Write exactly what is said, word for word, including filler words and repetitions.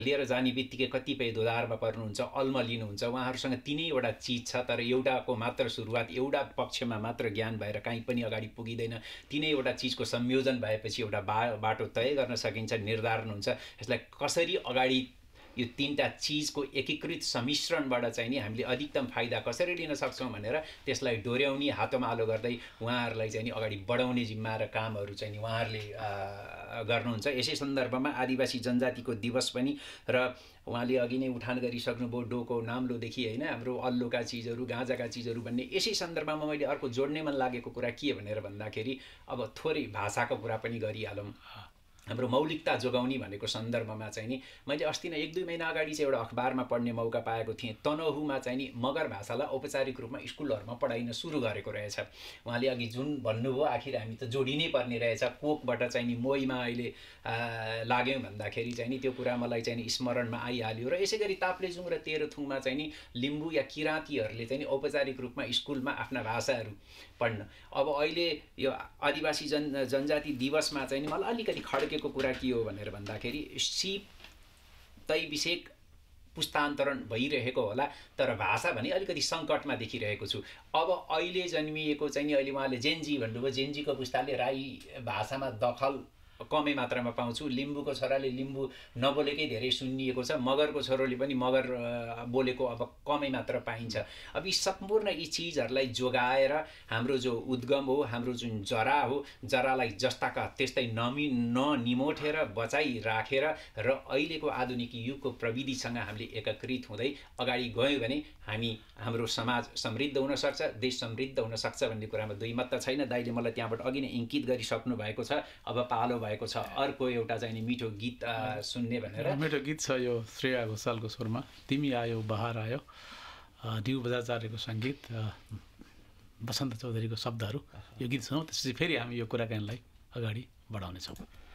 लिएर जाने बित्तिकै कतिपय दोधारमा पर्नुहुन्छ, अल्मलिनुहुन्छ, उहाँहरूसँग तिनैवटा चिज छ तर एउटाको मात्र सुरुवात एउटा पक्षमा मात्र ज्ञान भएर कहीँ पनि अगाडि पुगिँदैन। तिनैवटा चिजको संयोजन भएपछि एउटा बा बाटो तय गर्न सकिन्छ, निर्धारण हुन्छ। यसलाई कसरी अगाडि यो तीनटा चिजको एकीकृत सम्मिश्रणबाट चाहिँ नि हामीले अधिकतम फाइदा कसरी लिन सक्छौँ भनेर त्यसलाई डोर्याउने, हातोमालो गर्दै उहाँहरूलाई चाहिँ नि अगाडि बढाउने जिम्मा र कामहरू चाहिँ नि उहाँहरूले गर्नुहुन्छ। यसै सन्दर्भमा आदिवासी जनजातिको दिवस पनि र उहाँले अघि नै उठान गरिसक्नुभयो डोको नाम्लोदेखि होइन हाम्रो अल्लोका चिजहरू, गाँजाका चिजहरू भन्ने। यसै सन्दर्भमा मैले अर्को जोड्ने मन लागेको कुरा के भनेर भन्दाखेरि अब थोरै भाषाको कुरा पनि गरिहालौँ। हाम्रो मौलिकता जोगाउने भनेको सन्दर्भमा चाहिँ नि मैले अस्ति नै एक दुई महिना अगाडि चाहिँ एउटा अखबारमा पढ्ने मौका पाएको थिएँ। तनहुमा चाहिँ नि मगर भाषालाई औपचारिक रूपमा स्कुलहरूमा पढाइन सुरु गरेको रहेछ। उहाँले अघि जुन भन्नुभयो आखिर हामी त जोडिनै पर्ने रहेछ। कोकबाट चाहिँ नि मोहीमा अहिले लाग्यौँ भन्दाखेरि चाहिँ नि त्यो कुरा मलाई चाहिँ नि स्मरणमा आइहाल्यो। र यसै गरी ताप्लेजुङ र तेह्रथुङमा चाहिँ नि लिम्बू या किराँतीहरूले चाहिँ नि औपचारिक रूपमा स्कुलमा आफ्ना भाषाहरू पढ्न। अब अहिले यो आदिवासी जन जनजाति दिवसमा चाहिँ नि मलाई अलिकति खड्केको कुरा के हो भनेर भन्दाखेरि सिप तैविषेक पुस्तान्तरण भइरहेको होला तर भाषा भने अलिकति सङ्कटमा देखिरहेको छु। अब अहिले जन्मिएको चाहिँ नि अहिले उहाँले जेन्जी भन्नुभयो, जेन्जीको पुस्ताले राई भाषामा दखल कमै मात्रामा पाउँछु। लिम्बूको छोराले लिम्बू नबोलेकै धेरै सुनिएको छ। मगरको छोरोले पनि मगर बोलेको अब कमै मात्र पाइन्छ। अब यी सम्पूर्ण यी चिजहरूलाई जोगाएर हाम्रो जो उद्गम हो, हाम्रो जुन जरा हो, जरालाई जस्ताका त्यस्तै नमि ननिमोठेर बचाइराखेर र अहिलेको आधुनिक युगको प्रविधिसँग हामीले एकीकृत हुँदै अगाडि गयौँ भने हामी हाम्रो समाज समृद्ध हुनसक्छ, देश समृद्ध हुनसक्छ भन्ने कुरामा दुई मत छैन। दाइले मलाई त्यहाँबाट अघि नै इङ्कित गरिसक्नु भएको छ। अब पालो भएको छ अर्को एउटा चाहिँ नि मिठो गीत सुन्ने भनेर। मिठो गीत छ यो श्रेया घोषालको स्वरमा, तिमी आयो बहार आयो, ड्यु बजाचार्यको सङ्गीत, बसन्त चौधरीको शब्दहरू। यो गीत सुनौँ, त्यसपछि फेरि हामी यो कुराकानीलाई अगाडि बढाउनेछौँ।